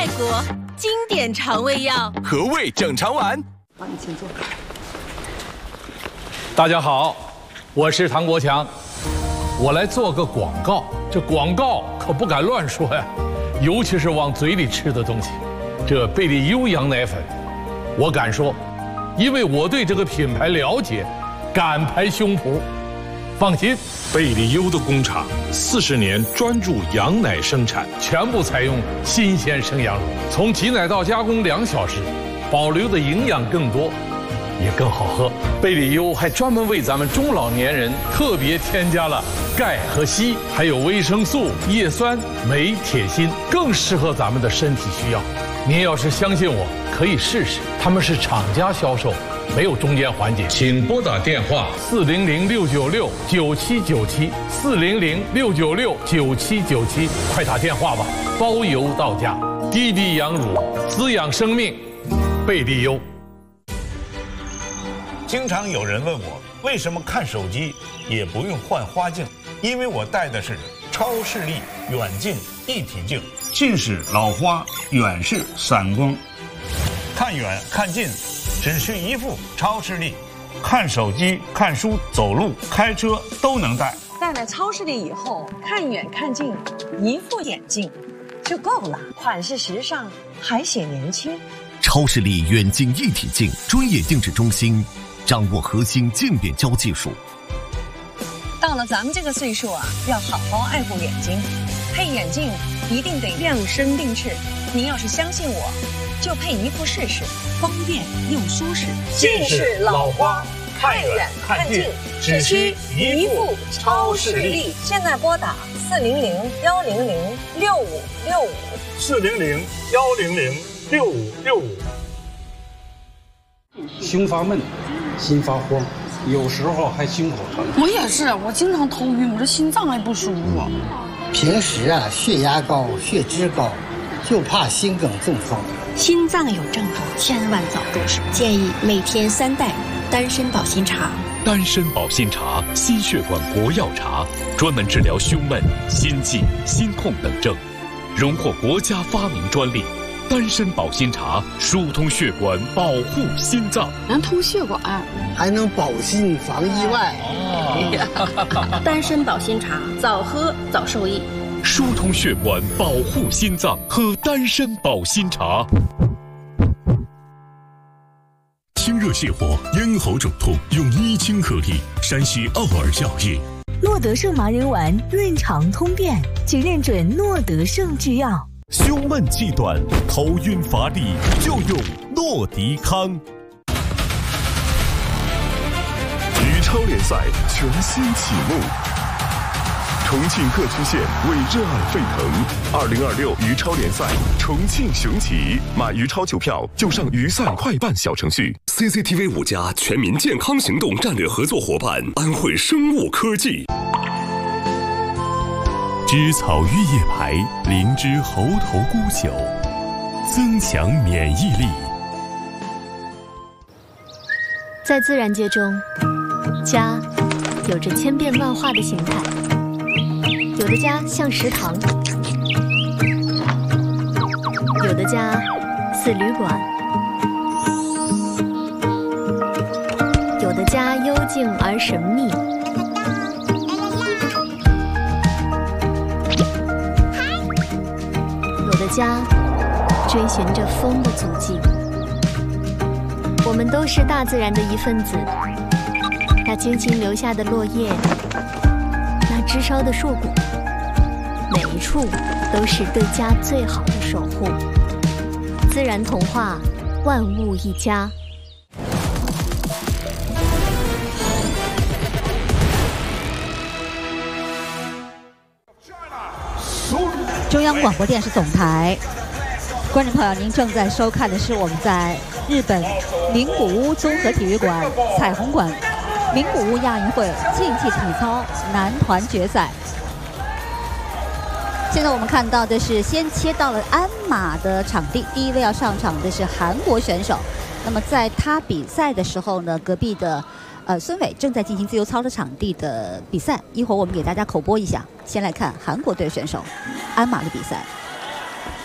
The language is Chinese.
泰国经典肠胃药和胃整肠丸。 好，你请坐。 大家好，我是唐国强，我来做个广告。这广告可不敢乱说呀，尤其是往嘴里吃的东西。这贝利优羊奶粉，我敢说，因为我对这个品牌了解，敢拍胸脯。放心，贝利优的工厂40年专注羊奶生产，全部采用新鲜生羊乳，从挤奶到加工2小时，保留的营养更多，也更好喝。贝利优还专门为咱们中老年人特别添加了钙和硒，还有维生素、叶酸、镁、铁、锌，更适合咱们的身体需要。您要是相信我，可以试试，他们是厂家销售。没有中间环节，请拨打电话400-696-9797，400-696-9797，快打电话吧，包邮到家。滴滴羊乳，滋养生命，贝利优。 经常有人问我，为什么看手机也不用换花镜？因为我戴的是超视力远近一体镜，近视老花，远视散光，看远看近。只需一副超视力，看手机、看书、走路、开车都能戴。 戴了超视力以后，看远看近，一副眼镜就够了，款式时尚，还显年轻。 超视力远近一体镜专业定制中心，掌握核心渐变焦技术。 到了咱们这个岁数啊，要好好爱护眼睛，配眼镜一定得量身定制。您要是相信我，就配一副试试，方便又舒适。 近视老花，看远看近，只需一副超视力。 现在拨打 400-100-6565，400-100-6565。 胸发闷，心发慌，有时候还心口疼。 我也是，我经常头晕，我这心脏还不舒服。 平时啊，血压高，血脂高，就怕心梗中风。 心脏有症状，千万早入手。建议每天3袋丹参保心茶。 丹参保心茶，心血管国药茶，专门治疗胸闷、心悸、心痛等症，荣获国家发明专利。丹参保心茶疏通血管，保护心脏， 能通血管， 还能保心防意外。 丹参保心茶，早喝早受益。 疏通血管，保护心脏，喝丹参保心茶。 清热泻火、咽喉肿痛，用伊清颗粒，山西奥尔药业。 诺德胜麻仁丸，润肠通便，请认准诺德胜制药。 胸闷气短、头晕乏力，就用诺迪康。羽超联赛全新启幕。重庆各区县为热爱沸腾。2026羽超联赛重庆雄起，买羽超球票就上鱼赛快办小程序。 CCTV 5家全民健康行动战略合作伙伴安徽生物科技。 芝草玉叶牌灵芝猴头菇酒，增强免疫力。 在自然界中，家有着千变万化的形态。有的家像食堂，有的家似旅馆，有的家幽静而神秘，有的家追寻着风的足迹。我们都是大自然的一份子，那轻轻留下的落叶，那枝梢的硕果，每一处都是对家最好的守护。自然童话，万物一家。 中央广播电视总台，观众朋友，您正在收看的是我们在日本名古屋综合体育馆彩虹馆名古屋亚运会竞技体操男团决赛。现在我们看到的是先切到了鞍马的场地，第一位要上场的是韩国选手。那么在他比赛的时候呢，隔壁的孙伟正在进行自由操的场地的比赛，一会儿我们给大家口播一下。先来看韩国队选手鞍马的比赛。